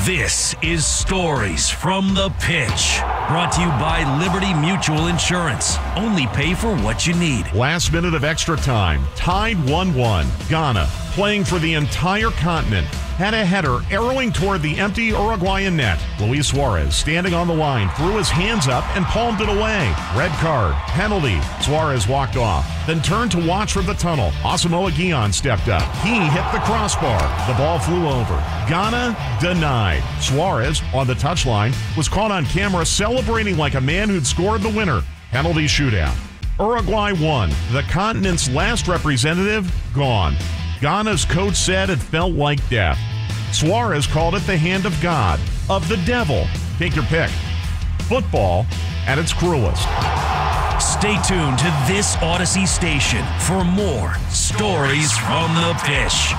This is Stories from the Pitch, brought to you by Liberty Mutual Insurance. Only pay for what you need. Last minute of extra time, tied 1-1. Ghana, playing for the entire continent, had a header arrowing toward the empty Uruguayan net. Luis Suarez, standing on the line, threw his hands up and palmed it away. Red card, penalty. Suarez walked off, then turned to watch from the tunnel. Asamoah Gyan stepped up. He hit the crossbar. The ball flew over. Ghana denied. Suarez, on the touchline, was caught on camera celebrating like a man who'd scored the winner. Penalty shootout. Uruguay won. The continent's last representative gone. Ghana's coach said it felt like death. Suarez called it the hand of God, of the devil. Take your pick. Football at its cruelest. Stay tuned to this Odyssey station for more Stories from the Pitch.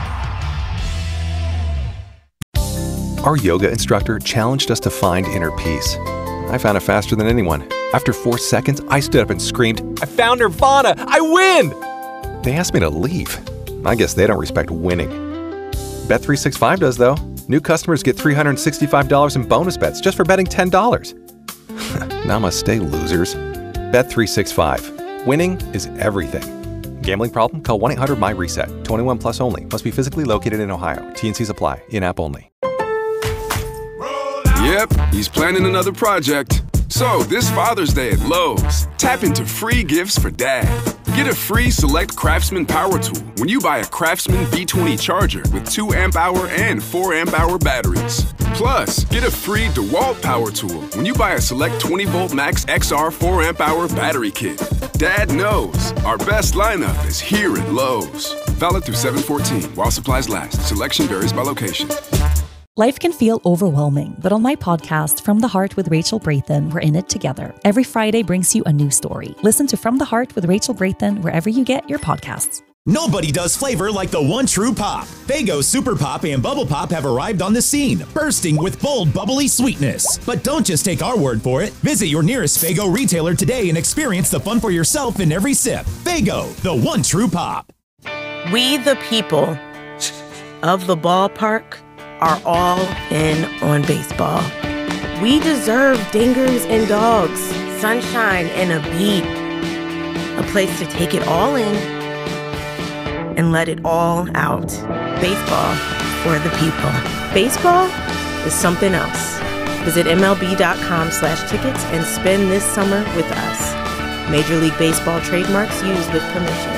Our yoga instructor challenged us to find inner peace. I found it faster than anyone. After 4 seconds, I stood up and screamed, "I found Nirvana! I win!" They asked me to leave. I guess they don't respect winning. Bet365 does, though. New customers get $365 in bonus bets just for betting $10. Namaste, losers. Bet365. Winning is everything. Gambling problem? Call 1-800-MY-RESET. 21 plus only. Must be physically located in Ohio. T&Cs apply. In-app only. Yep, he's planning another project. So, this Father's Day at Lowe's, tap into free gifts for Dad. Get a free Select Craftsman power tool when you buy a Craftsman B20 charger with 2 amp-hour and 4 amp-hour batteries. Plus, get a free DeWalt power tool when you buy a Select 20-volt Max XR 4 amp-hour battery kit. Dad knows our best lineup is here at Lowe's. Valid through 7/14 while supplies last. Selection varies by location. Life can feel overwhelming, but on my podcast, From the Heart with Rachel Brathen, we're in it together. Every Friday brings you a new story. Listen to From the Heart with Rachel Brathen wherever you get your podcasts. Nobody does flavor like the one true pop. Faygo Super Pop and Bubble Pop have arrived on the scene, bursting with bold, bubbly sweetness. But don't just take our word for it. Visit your nearest Faygo retailer today and experience the fun for yourself in every sip. Faygo, the one true pop. We the people of the ballpark are all in on baseball. We deserve dingers and dogs, sunshine and a beat, a place to take it all in and let it all out. Baseball for the people. Baseball is something else. Visit MLB.com/tickets and spend this summer with us. Major League Baseball trademarks used with permission.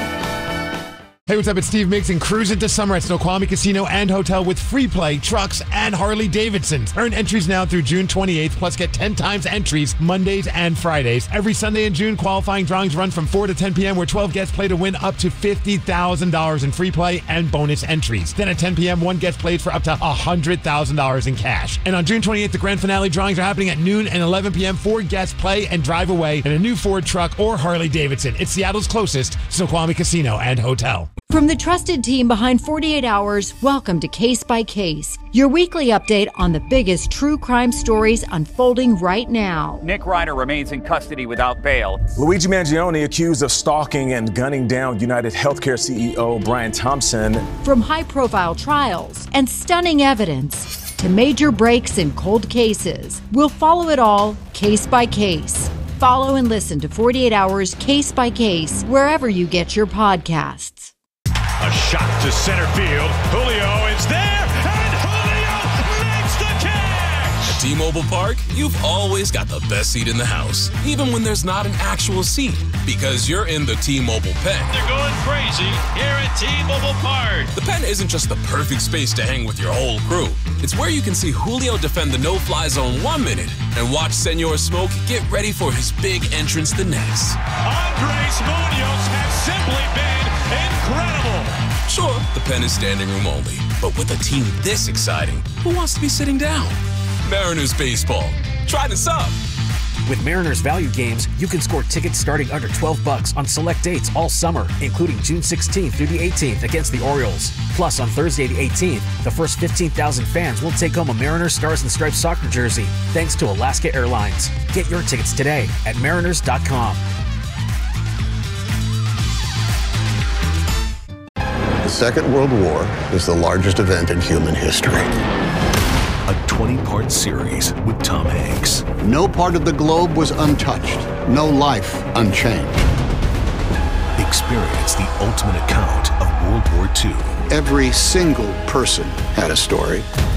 Hey, what's up? It's Steve Miggs, and cruise into summer at Snoqualmie Casino and Hotel with free play, trucks, and Harley-Davidsons. Earn entries now through June 28th, plus get 10 times entries Mondays and Fridays. Every Sunday in June, qualifying drawings run from 4 to 10 p.m. where 12 guests play to win up to $50,000 in free play and bonus entries. Then at 10 p.m., one gets played for up to $100,000 in cash. And on June 28th, the grand finale drawings are happening at noon and 11 p.m. 4 guests play and drive away in a new Ford truck or Harley-Davidson. It's Seattle's closest Snoqualmie Casino and Hotel. From the trusted team behind 48 Hours, welcome to Case by Case, your weekly update on the biggest true crime stories unfolding right now. Nick Reiner remains in custody without bail. Luigi Mangione accused of stalking and gunning down United Healthcare CEO Brian Thompson. From high-profile trials and stunning evidence to major breaks in cold cases, we'll follow it all case by case. Follow and listen to 48 Hours Case by Case wherever you get your podcasts. A shot to center field. Julio is there, and Julio makes the catch! At T-Mobile Park, you've always got the best seat in the house, even when there's not an actual seat, because you're in the T-Mobile pen. They're going crazy here at T-Mobile Park. The pen isn't just the perfect space to hang with your whole crew. It's where you can see Julio defend the no-fly zone 1 minute and watch Senor Smoke get ready for his big entrance the next. Andres Munoz has simply been incredible. Sure, the pen is standing room only, but with a team this exciting, who wants to be sitting down? Mariners baseball. Try this up. With Mariners value games, you can score tickets starting under $12 on select dates all summer, including June 16th through the 18th against the Orioles. Plus, on Thursday the 18th, the first 15,000 fans will take home a Mariners Stars and Stripes soccer jersey, thanks to Alaska Airlines. Get your tickets today at mariners.com. The Second World War is the largest event in human history. a 20-part series with Tom Hanks. No part of the globe was untouched. No life unchanged. Experience the ultimate account of World War II. Every single person had a story.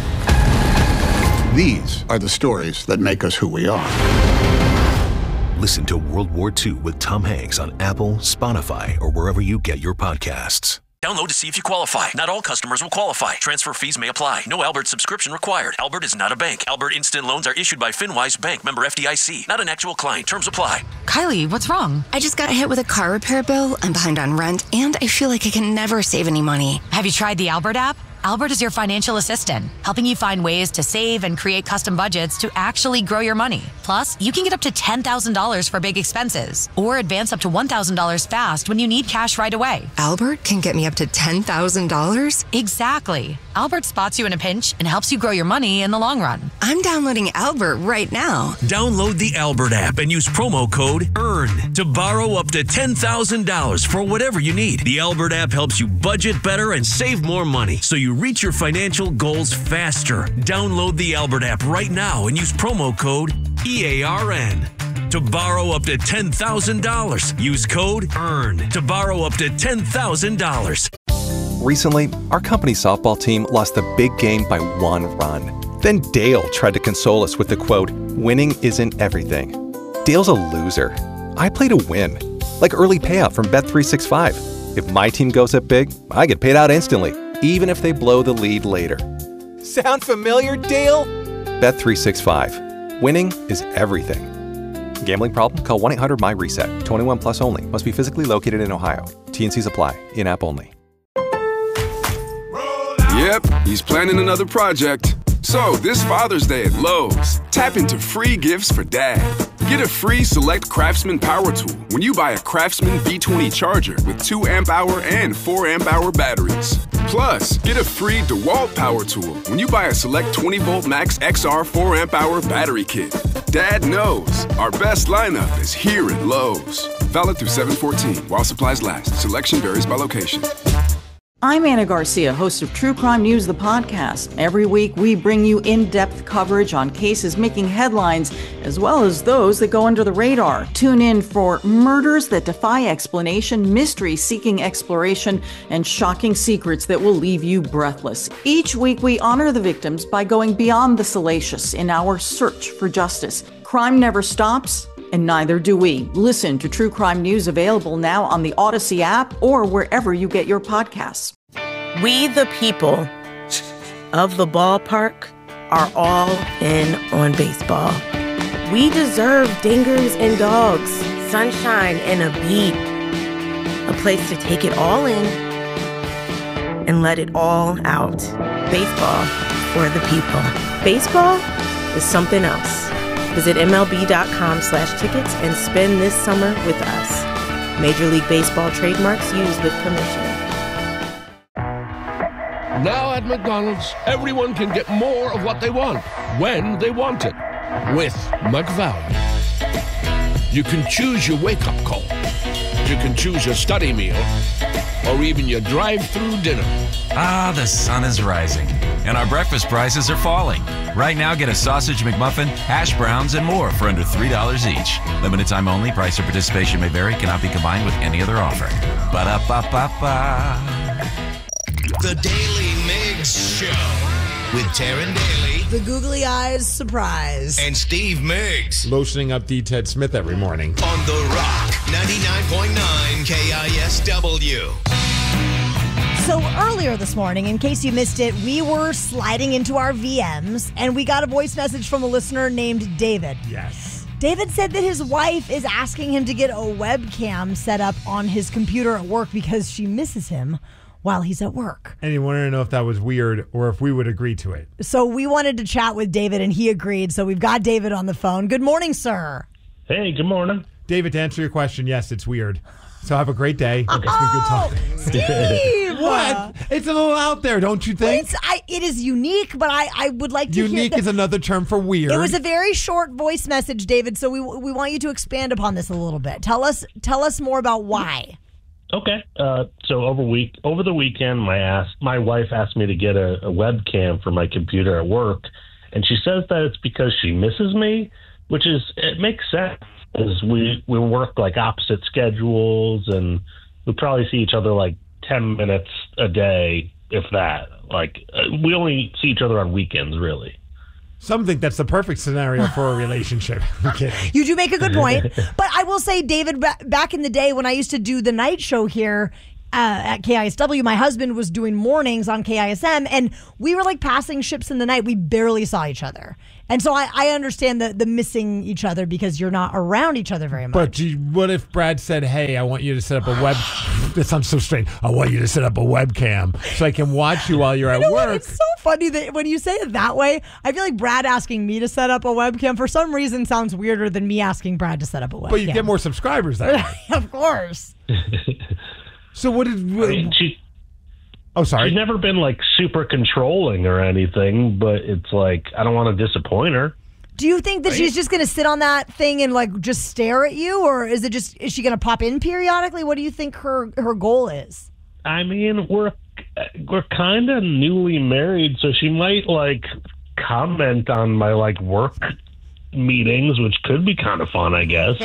These are the stories that make us who we are. Listen to World War II with Tom Hanks on Apple, Spotify, or wherever you get your podcasts. Download to see if you qualify. Not all customers will qualify. Transfer fees may apply. No Albert subscription required. Albert is not a bank. Albert Instant Loans are issued by FinWise Bank, member FDIC. Not an actual client. Terms apply. Kylie, what's wrong? I just got hit with a car repair bill. I'm behind on rent, and I feel like I can never save any money. Have you tried the Albert app? Albert is your financial assistant, helping you find ways to save and create custom budgets to actually grow your money. Plus, you can get up to $10,000 for big expenses or advance up to $1,000 fast when you need cash right away. Albert can get me up to $10,000? Exactly. Albert spots you in a pinch and helps you grow your money in the long run. I'm downloading Albert right now. Download the Albert app and use promo code EARN to borrow up to $10,000 for whatever you need. The Albert app helps you budget better and save more money so you reach your financial goals faster. Download the Albert app right now and use promo code EARN to borrow up to $10,000. Use code EARN to borrow up to $10,000. Recently, our company's softball team lost the big game by 1 run. Then Dale tried to console us with the quote, "Winning isn't everything." Dale's a loser. I play to win, like early payout from Bet365. If my team goes up big, I get paid out instantly, even if they blow the lead later. Sound familiar, Dale? Bet365. Winning is everything. Gambling problem? Call 1-800-MY-RESET. 21 plus only. Must be physically located in Ohio. T&Cs apply. In-app only. Yep, he's planning another project. So, this Father's Day at Lowe's, tap into free gifts for Dad. Get a free Select Craftsman power tool when you buy a Craftsman B20 charger with 2 amp-hour and 4 amp-hour batteries. Plus, get a free DeWalt power tool when you buy a Select 20-volt Max XR 4 amp-hour battery kit. Dad knows our best lineup is here at Lowe's. Valid through 7/14 while supplies last. Selection varies by location. I'm Anna Garcia, host of True Crime News, the podcast. Every week, we bring you in-depth coverage on cases making headlines, as well as those that go under the radar. Tune in for murders that defy explanation, mysteries seeking exploration, and shocking secrets that will leave you breathless. Each week, we honor the victims by going beyond the salacious in our search for justice. Crime never stops, and neither do we. Listen to True Crime News, available now on the Odyssey app or wherever you get your podcasts. We, the people of the ballpark, are all in on baseball. We deserve dingers and dogs, sunshine and a beat, a place to take it all in and let it all out. Baseball for the people. Baseball is something else. Visit MLB.com/tickets and spend this summer with us. Major League Baseball trademarks used with permission. Now at McDonald's, everyone can get more of what they want, when they want it, with McValue. You can choose your wake-up call. You can choose your study meal, or even your drive-through dinner. Ah, the sun is rising, and our breakfast prices are falling. Right now, get a sausage McMuffin, hash browns, and more for under $3 each. Limited time only. Price or participation may vary. Cannot be combined with any other offer. Ba-da-ba-ba-ba. The Daily Mix Show with Taryn Daly, the googly eyes surprise, and Steve Miggs. Lotioning up D. Ted Smith every morning. On The Rock, 99.9 KISW. So earlier this morning, in case you missed it, we were sliding into our VMs, and we got a voice message from a listener named David. Yes. David said that his wife is asking him to get a webcam set up on his computer at work because she misses him while he's at work. And he wanted to know if that was weird or if we would agree to it. So we wanted to chat with David, and he agreed. So we've got David on the phone. Good morning, sir. Hey, good morning. David, to answer your question, yes, it's weird. So have a great day. Oh, it's been good talking. Steve! What? It's a little out there, don't you think? It is unique, but I would like to hear Unique is another term for weird. It was a very short voice message, David, so we want you to expand upon this a little bit. Tell us more about why. Okay. So over the weekend, my wife asked me to get a webcam for my computer at work, And she says that it's because she misses me, it makes sense, because we work like opposite schedules, and we probably see each other like 10 minutes a day, if that. Like, we only see each other on weekends, really. Some think that's the perfect scenario for a relationship. I'm kidding. You do make a good point. But I will say, David, back in the day when I used to do the night show here at KISW, my husband was doing mornings on KISM, and we were like passing ships in the night. We barely saw each other. And so I understand the missing each other because you're not around each other very much. But what if Brad said, hey, I want you to set up a web... That sounds so strange. I want you to set up a webcam so I can watch you while you're at work. What? It's so funny that when you say it that way, I feel like Brad asking me to set up a webcam for some reason sounds weirder than me asking Brad to set up a webcam. But you get more subscribers that way. Of course. So what did... sorry. She's never been like super controlling or anything, but it's like, I don't want to disappoint her. Do you think that she's just going to sit on that thing and like just stare at you, or is she going to pop in periodically? What do you think her goal is? I mean, we're kind of newly married, so she might like comment on my like work meetings, which could be kind of fun, I guess.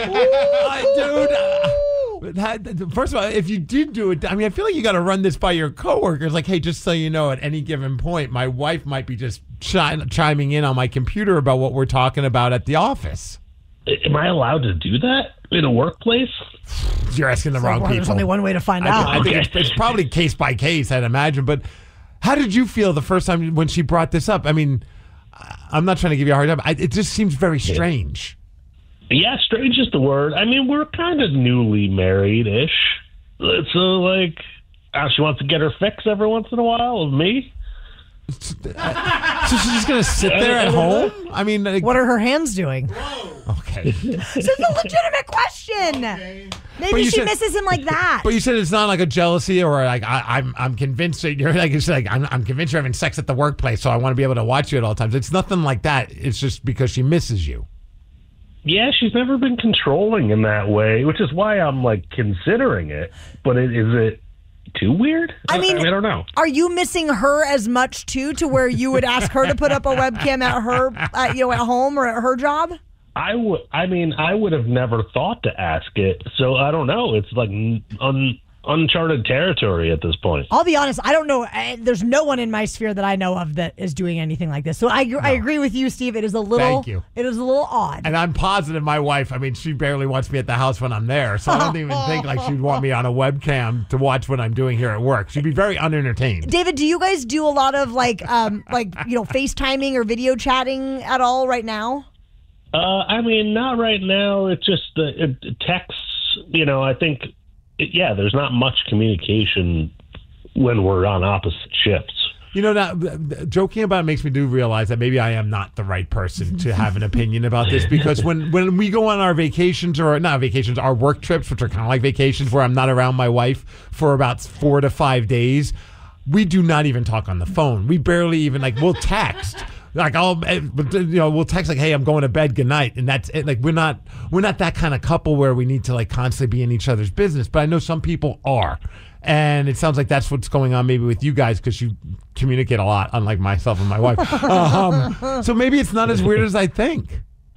First of all, if you did do it, I mean, I feel like you got to run this by your coworkers. Like, hey, just so you know, at any given point, my wife might be just chiming in on my computer about what we're talking about at the office. Am I allowed to do that in a workplace? You're asking the wrong people. There's only one way to find out. I think it's probably case by case, I'd imagine. But how did you feel the first time when she brought this up? I mean, I'm not trying to give you a hard time. It just seems very strange. Yeah, strange is the word. I mean, we're kind of newly married-ish. So, like, she wants to get her fix every once in a while with me. So she's just going to sit there at home? I mean... what are her hands doing? Okay. This is a legitimate question. Okay. Maybe she misses him like that. But you said it's not like a jealousy or like I'm convinced that you're like, it's like I'm convinced you're having sex at the workplace, so I want to be able to watch you at all times. It's nothing like that. It's just because she misses you. Yeah, she's never been controlling in that way, which is why I'm like considering it. But is it too weird? I mean, I don't know. Are you missing her as much too, to where you would ask her to put up a webcam at her, at home or at her job? I would have never thought to ask it. So I don't know. It's like uncharted territory at this point. I'll be honest, I don't know. There's no one in my sphere that I know of that is doing anything like this. So I agree with you, Steve. It is a little. Thank you. It is a little odd. And I'm positive my wife, I mean, she barely wants me at the house when I'm there. So I don't even think like she'd want me on a webcam to watch what I'm doing here at work. She'd be very unentertained. David, do you guys do a lot of FaceTiming or video chatting at all right now? I mean, not right now. It's just texts. I think. There's not much communication when we're on opposite shifts. Now, joking about it makes me do realize that maybe I am not the right person to have an opinion about this, because when we go on our vacations, or not vacations, our work trips, which are kind of like vacations where I'm not around my wife for about 4 to 5 days, we do not even talk on the phone. We barely even, we'll text. Like we'll text like, "Hey, I'm going to bed. Good night," and that's it. Like we're not that kind of couple where we need to constantly be in each other's business. But I know some people are, and it sounds like that's what's going on maybe with you guys, because you communicate a lot, unlike myself and my wife. So maybe it's not as weird as I think.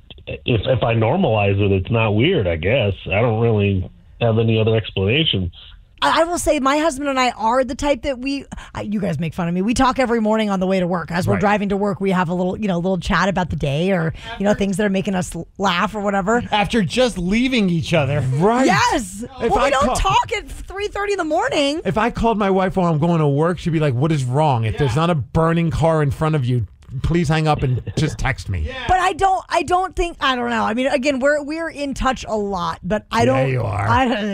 If I normalize it, it's not weird. I guess I don't really have any other explanation. I will say my husband and I are the type that you guys make fun of me. We talk every morning on the way to work. As we're driving to work, we have a little chat about the day, or, things that are making us laugh or whatever. After just leaving each other. Right. Yes. We don't talk at 3:30 in the morning. If I called my wife while I'm going to work, she'd be like, what is wrong? If there's not a burning car in front of you, please hang up and just text me. Yeah. But I don't know. I mean, again, we're in touch a lot, but I don't. Yeah, you are.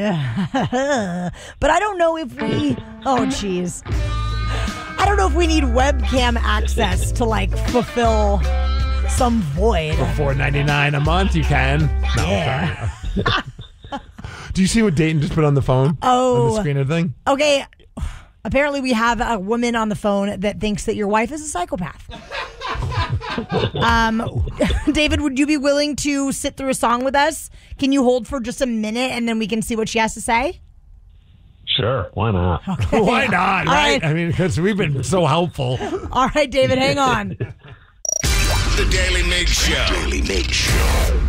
But I don't know if we. Oh, jeez. I don't know if we need webcam access to fulfill some void. For $4.99 a month, you can. No, yeah. Do you see what Dayton just put on the phone? Oh, on the screener thing. Okay. Apparently, we have a woman on the phone that thinks that your wife is a psychopath. David, would you be willing to sit through a song with us? Can you hold for just a minute, and then we can see what she has to say? Sure, why not? Okay. Why not, right? I mean, because we've been so helpful. All right, David, hang on. The Daily Migs Show.